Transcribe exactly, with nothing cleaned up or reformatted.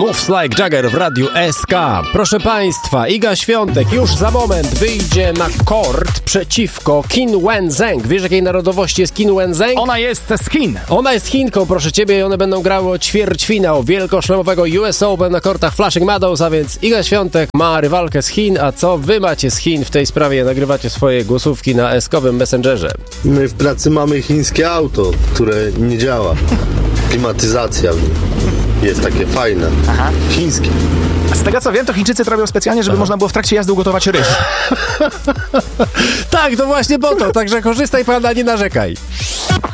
Moves Like Jagger w Radiu S K. Proszę Państwa, Iga Świątek już za moment wyjdzie na kort przeciwko Qin Wenzheng. Wiesz, jakiej narodowości jest Qin Wenzheng? Ona jest z Chin. Ona jest Chinką, proszę Ciebie, i one będą grały o ćwierćfinał wielkoszlemowego U S Open na kortach Flushing Meadows, a więc Iga Świątek ma rywalkę z Chin. A co Wy macie z Chin w tej sprawie? Nagrywacie swoje głosówki na S-kowym Messengerze. My w pracy mamy chińskie auto, które nie działa. Klimatyzacja w nim jest takie fajne. Aha. Chińskie. Z tego co wiem, to Chińczycy to robią specjalnie, żeby Aha. można było w trakcie jazdy ugotować ryż. Tak, to właśnie po to, także korzystaj Pan, a nie narzekaj.